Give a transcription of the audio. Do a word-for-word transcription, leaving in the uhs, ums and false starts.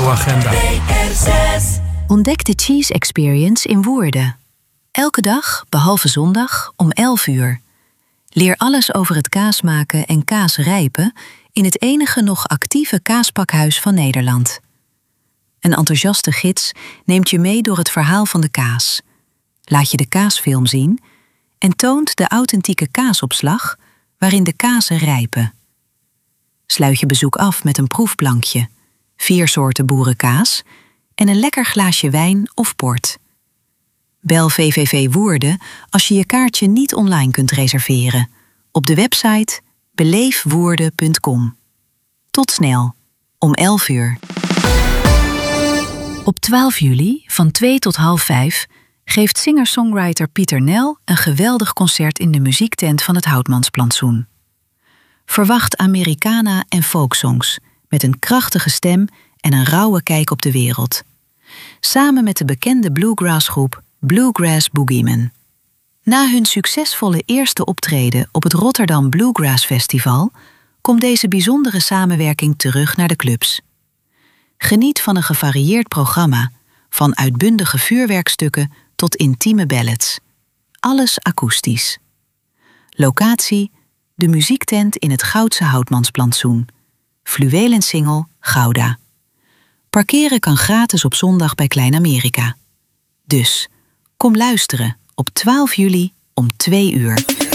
radioagenda. Ontdek de Cheese Experience in Woerden. Elke dag, behalve zondag, om elf uur. Leer alles over het kaasmaken en kaasrijpen in het enige nog actieve kaaspakhuis van Nederland. Een enthousiaste gids neemt je mee door het verhaal van de kaas. Laat je de kaasfilm zien en toont de authentieke kaasopslag waarin de kazen rijpen. Sluit je bezoek af met een proefplankje, vier soorten boerenkaas en een lekker glaasje wijn of port. Bel V V V Woerden als je je kaartje niet online kunt reserveren. Op de website beleef woerden punt com. Tot snel, om elf uur. Op twaalf juli, van twee tot half vijf, geeft singer-songwriter Pieter Nel een geweldig concert in de muziektent van het Houtmansplantsoen. Verwacht Americana en folksongs, met een krachtige stem en een rauwe kijk op de wereld. Samen met de bekende bluegrassgroep Bluegrass Boogeyman. Na hun succesvolle eerste optreden op het Rotterdam Bluegrass Festival komt deze bijzondere samenwerking terug naar de clubs. Geniet van een gevarieerd programma, van uitbundige vuurwerkstukken tot intieme ballads. Alles akoestisch. Locatie: de muziektent in het Goudse Houtmansplantsoen. Fluwelensingel, Gouda. Parkeren kan gratis op zondag bij Klein Amerika. Dus, kom luisteren op twaalf juli om twee uur.